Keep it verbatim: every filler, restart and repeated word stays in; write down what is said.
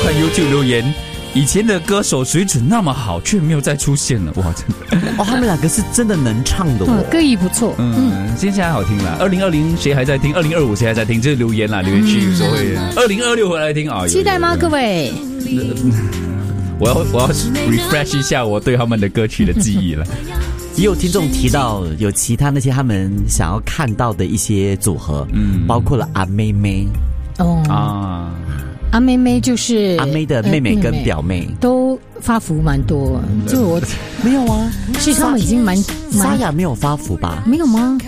看 YouTube 留言，以前的歌手水准那么好，却没有再出现了，哇，真的。 哦，他们两个是真的能唱的哦， 歌艺不错。 嗯，现在还好听啦。二零二零谁还在听？二零二五谁还在听？这是留言啦，留言区有时候会。二零二六回来听啊， 期待吗，各位？ 我要我要 refresh 一下我对他们的歌曲的记忆了。 也有听众提到有其他那些他们想要看到的一些组合，嗯，包括了阿妹妹哦啊， 阿妹妹就是阿妹的妹妹跟表妹、呃、 都发福蛮多，就我没有啊， 其实他们已经蛮沙哑没有发福吧？ 没有吗？